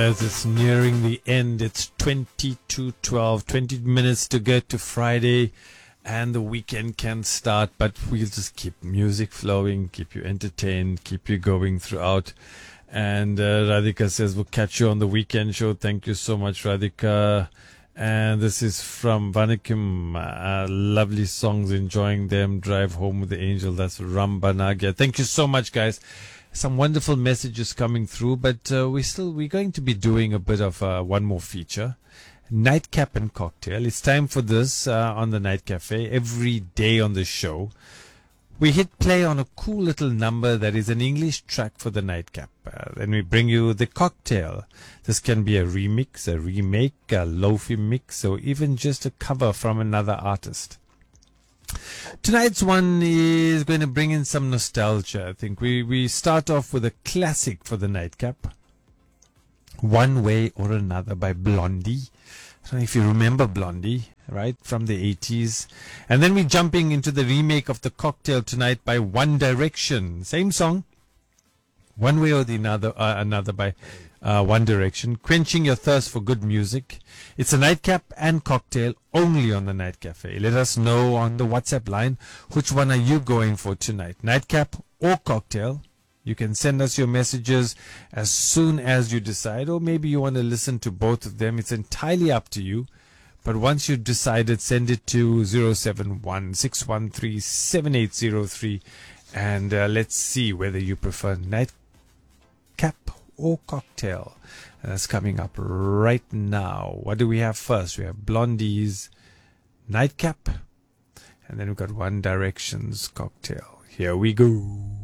As it's nearing the end, it's 22:12, 20 minutes to get to Friday, and the weekend can start, but we'll just keep music flowing, keep you entertained, keep you going throughout. And Radhika says, we'll catch you on the weekend show. Thank you so much, Radhika. And this is from Vanikim. Lovely songs, enjoying them. Drive Home with the Angel. That's Rambanagya. Thank you so much, guys. Some wonderful messages coming through, but we're going to be doing a bit of one more feature. Nightcap and Cocktail. It's time for this on the Night Cafe. Every day on the show, we hit play on a cool little number that is an English track for the Nightcap. Then we bring you the Cocktail. This can be a remix, a remake, a lofi mix, or even just a cover from another artist. Tonight's one is going to bring in some nostalgia. I think we start off with a classic for the Nightcap. One Way or Another by Blondie. I don't know if you remember Blondie, right, from the 80s. And then we're jumping into the remake of the Cocktail tonight by One Direction. Same song. One Way or the Another by One Direction. Quenching your thirst for good music. It's a Nightcap and Cocktail only on the Night Cafe. Let us know on the WhatsApp line, which one are you going for tonight, Nightcap or Cocktail? You can send us your messages as soon as you decide, or maybe you want to listen to both of them. It's entirely up to you. But once you've decided, send it to 071-613-7803, and let's see whether you prefer Nightcap or Cocktail. And that's coming up right now. What do we have first? We have Blondie's Nightcap, and then we've got One Direction's Cocktail. Here we go.